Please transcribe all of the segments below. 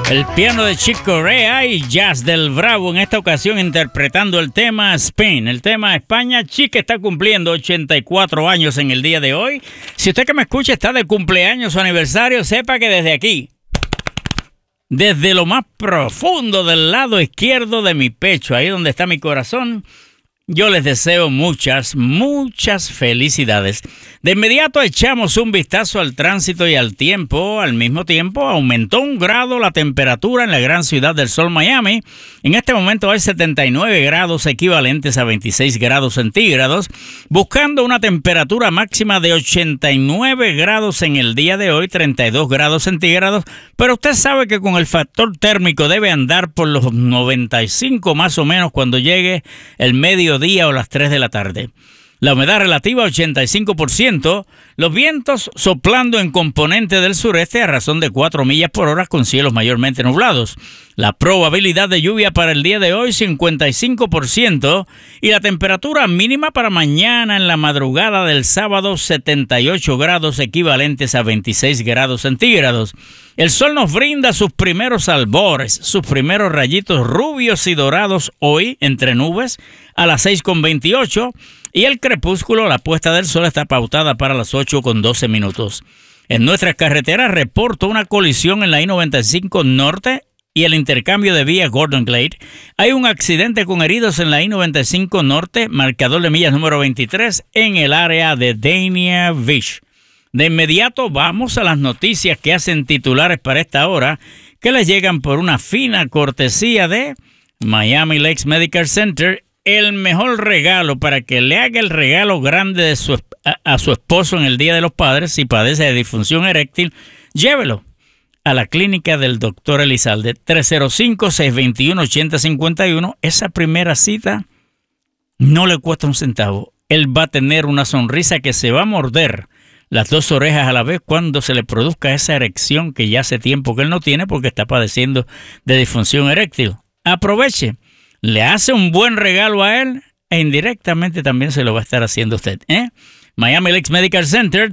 El piano de Chick Corea y Jazz del Bravo, en esta ocasión interpretando el tema Spain, el tema España. Chick está cumpliendo 84 años en el día de hoy. Si usted que me escucha está de cumpleaños o aniversario, sepa que desde aquí, desde lo más profundo del lado izquierdo de mi pecho, ahí donde está mi corazón, yo les deseo muchas felicidades. De inmediato echamos un vistazo al tránsito y al tiempo. Al mismo tiempo, aumentó 1 grado la temperatura en la gran ciudad del sol, Miami. En este momento hay 79 grados equivalentes a 26 grados centígrados, buscando una temperatura máxima de 89 grados en el día de hoy, 32 grados centígrados. Pero usted sabe que con el factor térmico debe andar por los 95 más o menos cuando llegue el mediodía o las 3 de la tarde. La humedad relativa 85%, los vientos soplando en componente del sureste a razón de 4 millas por hora con cielos mayormente nublados. La probabilidad de lluvia para el día de hoy 55% y la temperatura mínima para mañana en la madrugada del sábado 78 grados equivalentes a 26 grados centígrados. El sol nos brinda sus primeros albores, sus primeros rayitos rubios y dorados hoy entre nubes a las 6:28 y el crepúsculo, la puesta del sol, está pautada para las 8:12 minutos. En nuestras carreteras reporto una colisión en la I-95 Norte y el intercambio de vía Gordon Glade. Hay un accidente con heridos en la I-95 Norte, marcador de millas número 23, en el área de Dania Beach. De inmediato vamos a las noticias que hacen titulares para esta hora, que les llegan por una fina cortesía de Miami Lakes Medical Center. El mejor regalo para que le haga el regalo grande a su esposo en el Día de los Padres, si padece de disfunción eréctil, llévelo a la clínica del doctor Elizalde, 305-621-8051. Esa primera cita no le cuesta un centavo. Él va a tener una sonrisa que se va a morder las 2 orejas a la vez cuando se le produzca esa erección que ya hace tiempo que él no tiene porque está padeciendo de disfunción eréctil. Aproveche. Le hace un buen regalo a él e indirectamente también se lo va a estar haciendo usted. Miami Lakes Medical Center,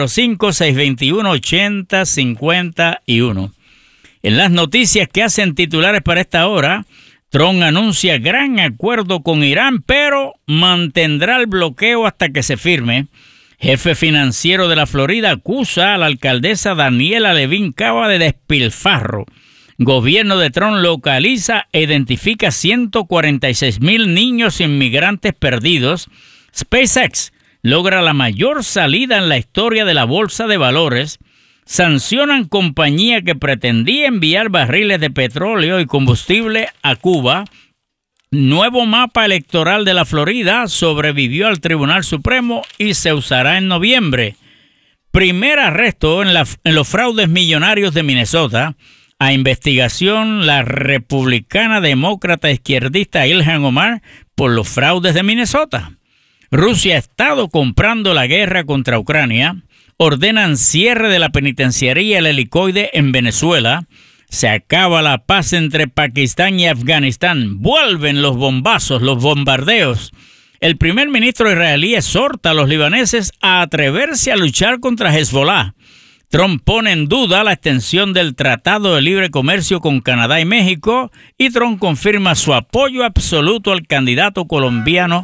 305-621-8051. En las noticias que hacen titulares para esta hora, Trump anuncia gran acuerdo con Irán, pero mantendrá el bloqueo hasta que se firme. Jefe financiero de la Florida acusa a la alcaldesa Daniela Levin Cava de despilfarro. Gobierno de Trump localiza e identifica 146,000 niños inmigrantes perdidos. SpaceX logra la mayor salida en la historia de la bolsa de valores. Sancionan compañía que pretendía enviar barriles de petróleo y combustible a Cuba. Nuevo mapa electoral de la Florida sobrevivió al Tribunal Supremo y se usará en noviembre. Primer arresto en los fraudes millonarios de Minnesota. A investigación la republicana demócrata izquierdista Ilhan Omar por los fraudes de Minnesota. Rusia ha estado comprando la guerra contra Ucrania. Ordenan cierre de la penitenciaría El Helicoide en Venezuela. Se acaba la paz entre Pakistán y Afganistán. Vuelven los bombazos, los bombardeos. El primer ministro israelí exhorta a los libaneses a atreverse a luchar contra Hezbollah. Trump pone en duda la extensión del Tratado de Libre Comercio con Canadá y México y Trump confirma su apoyo absoluto al candidato colombiano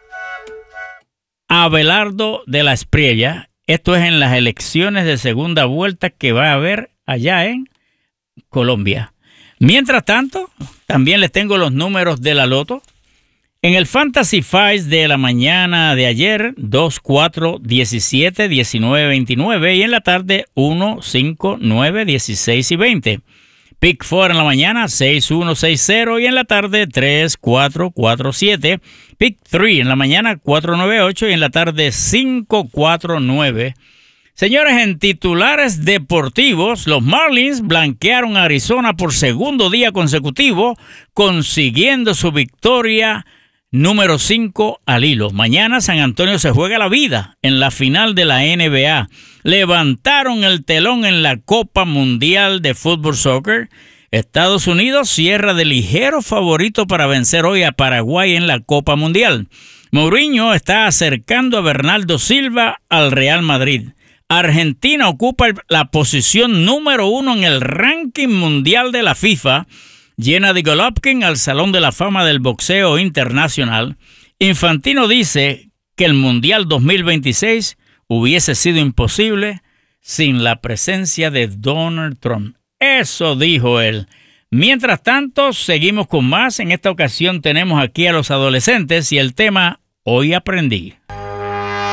Abelardo de la Espriella. Esto es en las elecciones de segunda vuelta que va a haber allá en Colombia. Mientras tanto, también les tengo los números de la loto. En el Fantasy Fives de la mañana de ayer, 2, 4, 17, 19, 29 y en la tarde 1, 5, 9, 16 y 20. Pick 4 en la mañana, 6, 1, 6, 0 y en la tarde 3, 4, 4, 7. Pick 3 en la mañana, 4, 9, 8 y en la tarde 5, 4, 9. Señores, en titulares deportivos, los Marlins blanquearon a Arizona por segundo día consecutivo, consiguiendo su victoria número 5 al hilo. Mañana San Antonio se juega la vida en la final de la NBA. Levantaron el telón en la Copa Mundial de Fútbol Soccer. Estados Unidos cierra de ligero favorito para vencer hoy a Paraguay en la Copa Mundial. Mourinho está acercando a Bernardo Silva al Real Madrid. Argentina ocupa la posición número 1 en el ranking mundial de la FIFA. Gennady Golovkin al Salón de la Fama del Boxeo Internacional. Infantino dice que el Mundial 2026 hubiese sido imposible sin la presencia de Donald Trump. Eso dijo él. Mientras tanto, seguimos con más. En esta ocasión tenemos aquí a los adolescentes y el tema Hoy Aprendí.